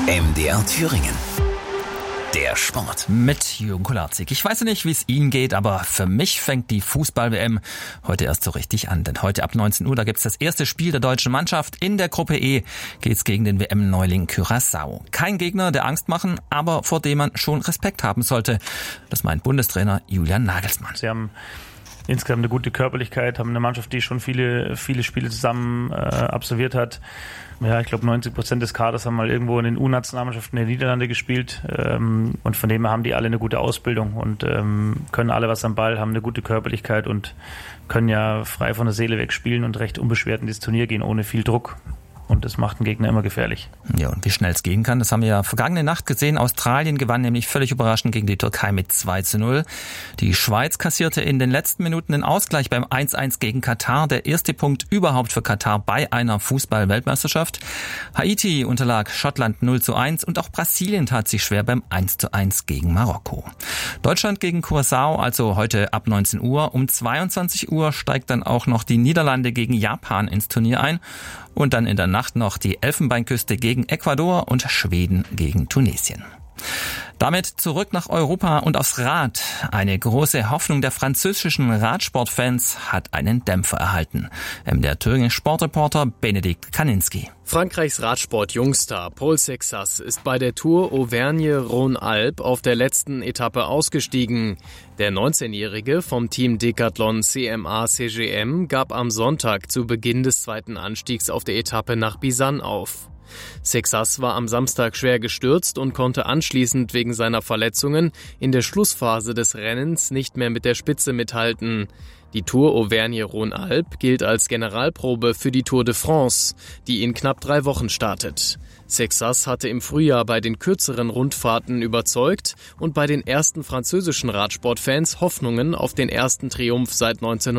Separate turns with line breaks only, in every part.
MDR Thüringen. Der Sport.
Mit Jürgen Kolarzig. Ich weiß nicht, wie es Ihnen geht, aber für mich fängt die Fußball-WM heute erst so richtig an. Denn heute ab 19 Uhr, da gibt's das erste Spiel der deutschen Mannschaft. In der Gruppe E geht's gegen den WM-Neuling Curaçao. Kein Gegner, der Angst machen, aber vor dem man schon Respekt haben sollte. Das meint Bundestrainer Julian Nagelsmann.
Sie haben insgesamt eine gute Körperlichkeit, haben eine Mannschaft, die schon viele Spiele zusammen absolviert hat. Ja, ich glaube 90% des Kaders haben mal irgendwo in den U-Nationalmannschaften der Niederlande gespielt und von dem her haben die alle eine gute Ausbildung und können alle was am Ball, haben eine gute Körperlichkeit und können ja frei von der Seele weg spielen und recht unbeschwert in dieses Turnier gehen, ohne viel Druck. Und das macht den Gegner immer gefährlich.
Ja, und wie schnell es gehen kann, das haben wir ja vergangene Nacht gesehen. Australien gewann nämlich völlig überraschend gegen die Türkei mit 2:0. Die Schweiz kassierte in den letzten Minuten den Ausgleich beim 1:1 gegen Katar. Der erste Punkt überhaupt für Katar bei einer Fußball-Weltmeisterschaft. Haiti unterlag Schottland 0:1 und auch Brasilien tat sich schwer beim 1:1 gegen Marokko. Deutschland gegen Curaçao, also heute ab 19 Uhr. Um 22 Uhr steigt dann auch noch die Niederlande gegen Japan ins Turnier ein. Und dann in der Nacht noch die Elfenbeinküste gegen Ecuador und Schweden gegen Tunesien. Damit zurück nach Europa und aufs Rad. Eine große Hoffnung der französischen Radsportfans hat einen Dämpfer erhalten. Der Thüringer Sportreporter Benedikt Kaninski.
Frankreichs Radsport-Jungstar Paul Sexas ist bei der Tour Auvergne-Rhône-Alpes auf der letzten Etappe ausgestiegen. Der 19-Jährige vom Team Decathlon CMA-CGM gab am Sonntag zu Beginn des zweiten Anstiegs auf der Etappe nach Bisan auf. Sexas war am Samstag schwer gestürzt und konnte anschließend wegen seiner Verletzungen in der Schlussphase des Rennens nicht mehr mit der Spitze mithalten. Die Tour Auvergne-Rhône-Alpes gilt als Generalprobe für die Tour de France, die in knapp 3 Wochen startet. Sexas hatte im Frühjahr bei den kürzeren Rundfahrten überzeugt und bei den ersten französischen Radsportfans Hoffnungen auf den ersten Triumph seit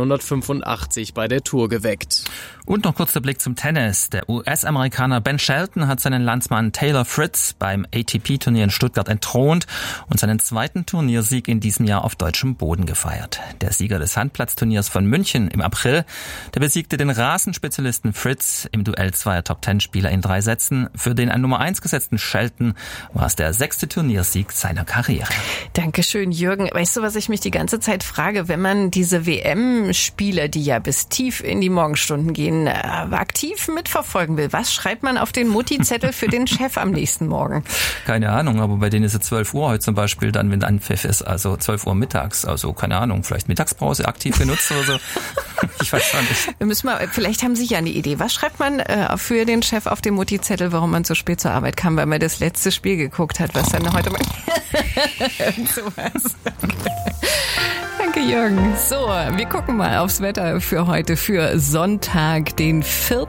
1985 bei der Tour geweckt.
Und noch kurz der Blick zum Tennis. Der US-Amerikaner Ben Shelton hat seinen Landsmann Taylor Fritz beim ATP-Turnier in Stuttgart entthront und seinen zweiten Turniersieg in diesem Jahr auf deutschem Boden gefeiert. Der Sieger des Handplatzturniers von München im April, der besiegte den Rasenspezialisten Fritz im Duell zweier Top-10-Spieler in 3 Sätzen. Für den an Nummer 1 gesetzten Shelton war es der 6. Turniersieg seiner Karriere.
Dankeschön, Jürgen. Weißt du, was ich mich die ganze Zeit frage, wenn man diese WM-Spiele, die ja bis tief in die Morgenstunden gehen, aktiv mitverfolgen will, was schreibt man auf den Mutti-Zettel für den Chef am nächsten Morgen?
Keine Ahnung, aber bei denen ist es 12 Uhr heute zum Beispiel, dann wenn Anpfiff ist, also 12 Uhr mittags, also keine Ahnung, vielleicht Mittagspause aktiv genutzt oder so. Ich weiß gar nicht.
Vielleicht haben Sie ja eine Idee. Was schreibt man für den Chef auf dem Mutti-Zettel, warum man so spät zur Arbeit kam, weil man das letzte Spiel geguckt hat, was dann heute mal sowas. Danke, Jürgen. So, wir gucken mal aufs Wetter für heute, für Sonntag, den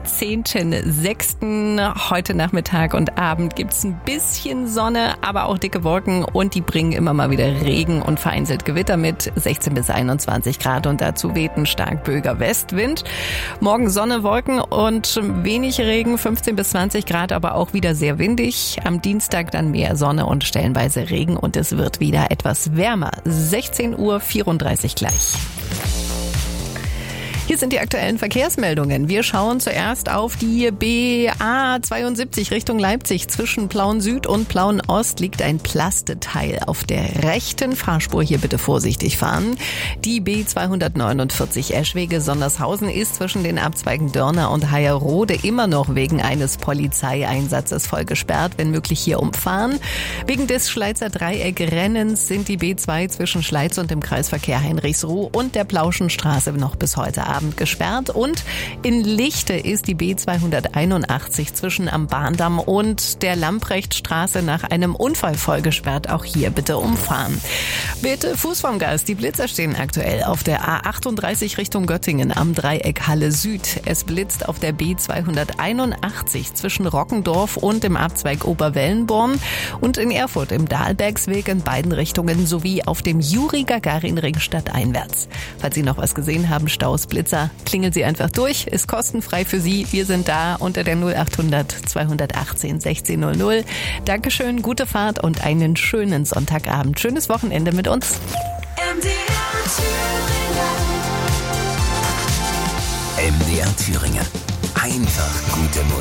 14.06. Heute Nachmittag und Abend gibt's ein bisschen Sonne, aber auch dicke Wolken und die bringen immer mal wieder Regen und vereinzelt Gewitter mit 16 bis 21 Grad und dazu weht ein stark böiger Westwind. Morgen Sonne, Wolken und wenig Regen, 15 bis 20 Grad, aber auch wieder sehr windig. Am Dienstag dann mehr Sonne und stellenweise Regen und es wird wieder etwas wärmer. 16:34 Uhr gleich. Hier sind die aktuellen Verkehrsmeldungen. Wir schauen zuerst auf die BA 72 Richtung Leipzig. Zwischen Plauen Süd und Plauen Ost liegt ein Plasteteil auf der rechten Fahrspur. Hier bitte vorsichtig fahren. Die B 249 Eschwege-Sondershausen ist zwischen den Abzweigen Dörner und Heierode immer noch wegen eines Polizeieinsatzes voll gesperrt. Wenn möglich hier umfahren. Wegen des Schleizer Dreieck-Rennens sind die B2 zwischen Schleiz und dem Kreisverkehr Heinrichsruh und der Plauschenstraße noch bis heute Abend gesperrt und in Lichte ist die B281 zwischen am Bahndamm und der Lamprechtstraße nach einem Unfall voll gesperrt. Auch hier bitte umfahren. Bitte Fuß vom Gas. Die Blitzer stehen aktuell auf der A38 Richtung Göttingen am Dreieck Halle Süd. Es blitzt auf der B281 zwischen Rockendorf und dem Abzweig Oberwellenborn und in Erfurt im Dahlbergsweg in beiden Richtungen sowie auf dem Juri-Gagarin-Ring stadteinwärts. Falls Sie noch was gesehen haben, Staus, Blitzer, klingeln Sie einfach durch, ist kostenfrei für Sie. Wir sind da unter der 0800 218 1600. Dankeschön, gute Fahrt und einen schönen Sonntagabend. Schönes Wochenende mit uns.
MDR Thüringen. Einfach gute Musik.